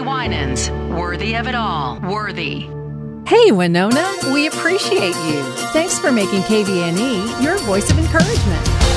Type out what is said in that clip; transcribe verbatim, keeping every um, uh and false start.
Winans. Worthy of it all. Worthy. Hey, Winona, we appreciate you. Thanks for making K V N E your voice of encouragement.